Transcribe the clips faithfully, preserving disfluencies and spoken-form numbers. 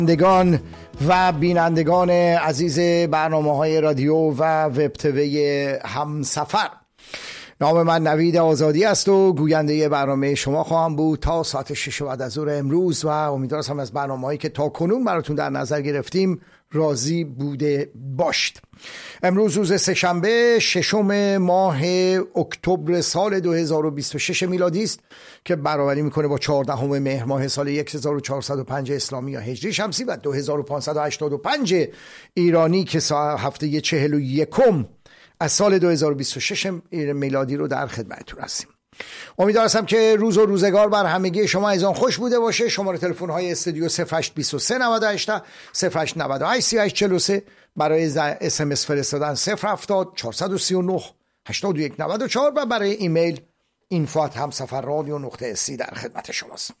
بینندگان و بینندگان عزیز برنامه‌های رادیو و وب تیوی همسفر، نام من نوید آزادی است و گوینده برنامه شما خواهم بود تا ساعت شش بعد از ظهر امروز و امیدوارم از برنامه‌هایی که تا کنون براتون در نظر گرفتیم راضی بوده باشید. امروز روز سه‌شنبه ششم ماه اکتبر سال دو هزار و بیست و شش میلادی است که برابری میکنه با چهاردهم مهر ماه سال هزار و چهارصد و پنج اسلامی یا هجری شمسی و دو هزار و پانصد و هشتاد و پنج ایرانی که هفته چهل و یکم از سال دو هزار و بیست و شش میلادی رو در خدمتتون هستیم. امیدوارم که روز و روزگار بر همگی شما ایزان خوش بوده باشه. شماره تلفن های استودیو صفر هشت دو سه نود و هشت صفر هشت نود و هشت سی و هشت چهل و سه، برای اس ام اس فرستادن صفر هفتاد چهارصد و سی و نه هشتاد و یک نود و چهار و برای ایمیل اینفو ات همسفر رادیو نقطه اسی در خدمت شماست.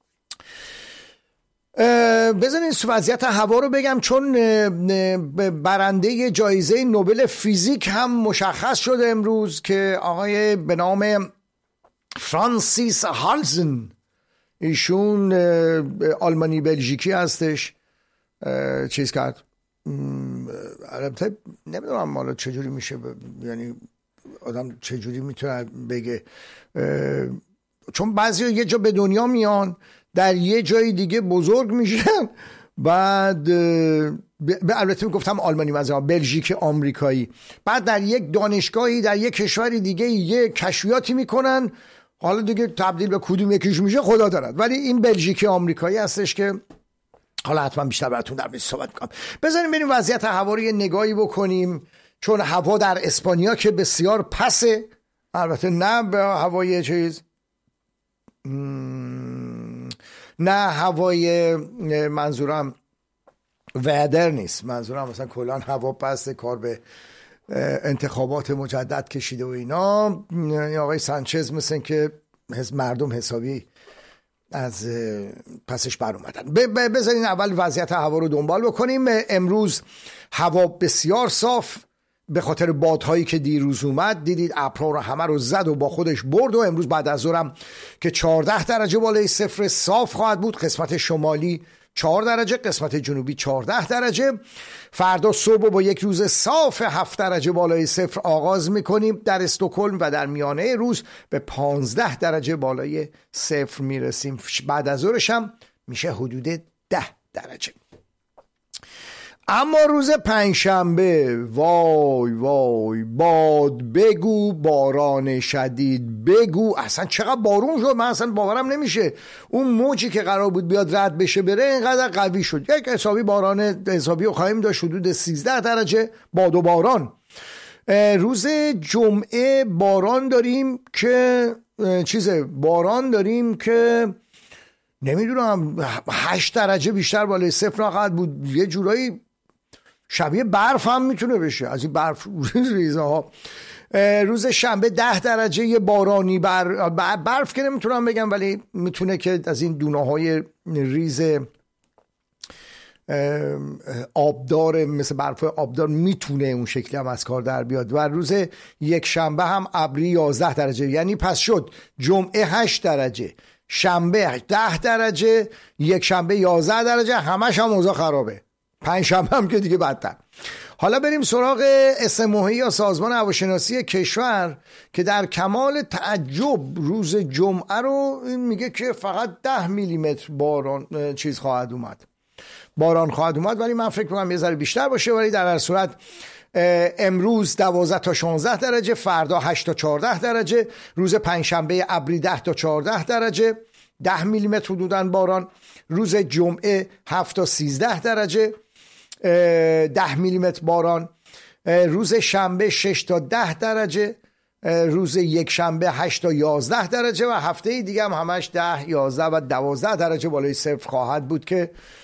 بذارین وضعیت هوا رو بگم، چون برنده جایزه نوبل فیزیک هم مشخص شده امروز که آقای به نام فرانسیس هالزن، ایشون آلمانی بلژیکی هستش، چیز کرد. البته نمیدونم حالا چجوری میشه ب... یعنی آدم چجوری میتونه بگه، چون بعضی یه جا به دنیا میان در یه جای دیگه بزرگ میشن، بعد البته میگفتم آلمانی مثلا بلژیک آمریکایی، بعد در یک دانشگاهی در یک کشوری دیگه یه کشفیاتی میکنن، حالا دیگه تبدیل به کدوم یکیش میشه خدا دارد، ولی این بلژیکی آمریکایی هستش که حالا حتما بیشتر براتون در موردش صحبت می‌کنم. بذاریم بریم وضعیت هوا رو یه نگاهی بکنیم، چون هوا در اسپانیا که بسیار پسه، البته نه به هوای چیز نه هوای منظورم ویدر نیست، منظورم مثلا کلان هوا پسته، کار به انتخابات مجدد کشیده و اینا. آقای سانچز مثل که مردم حسابی از پسش بر اومدن. بذارین اول وضعیت هوا رو دنبال بکنیم. امروز هوا بسیار صاف به خاطر بادهایی که دیروز اومد، دیدید ابرها رو همه رو زد و با خودش برد و امروز بعد از ظهرم که چهارده درجه بالای صفر صاف خواهد بود، قسمت شمالی چهار درجه، قسمت جنوبی چهارده درجه. فردا صبح با یک روز صاف هفت درجه بالای صفر آغاز میکنیم در استکهلم و در میانه روز به پانزده درجه بالای صفر میرسیم. بعد از ظهرش هم میشه حدود ده درجه. اما روز پنجشنبه وای وای باد بگو، باران شدید بگو، اصلا چقدر بارون شد، من اصلا باورم نمیشه. اون موجی که قرار بود بیاد رد بشه بره اینقدر قوی شد. یک حسابی باران حسابی رو خواهیم داشت، حدود سیزده درجه باد و باران. روز جمعه باران داریم که چیزه باران داریم که نمیدونم هشت درجه بیشتر بالای صفر نخواهد بود، یه جورایی شبیه برف هم میتونه بشه، از این برف ریزه ها. روز شنبه ده درجه یه بارانی بر... برف که نمیتونم بگم، ولی میتونه که از این دونه های ریز آبدار مثل برف آبدار میتونه اون شکلی هم از کار در بیاد. و روز یک شنبه هم ابری یازده درجه، یعنی پس شد جمعه هشت درجه، شنبه ده درجه، یک شنبه یازده درجه، همش هم اوضاع خرابه. پنج شنبه هم که دیگه بدتر. حالا بریم سراغ اسموهی یا سازمان هواشناسی کشور که در کمال تعجب روز جمعه رو میگه که فقط ده میلیمتر باران چیز خواهد اومد، باران خواهد اومد، ولی من فکر میکنم یه ذره بیشتر باشه. ولی در هر صورت امروز دوازده تا شانزده درجه، فردا هشت تا چهارده درجه، روز پنجشنبه ابری ده تا چهارده درجه، ده میلیمتر حدوداً باران. روز جمعه هفت تا سیزده درجه، ده میلیمتر باران. روز شنبه شش تا ده درجه، روز یک شنبه هشت تا یازده درجه و هفته دیگه هم همش ده، یازده و دوازده درجه بالای صفر خواهد بود که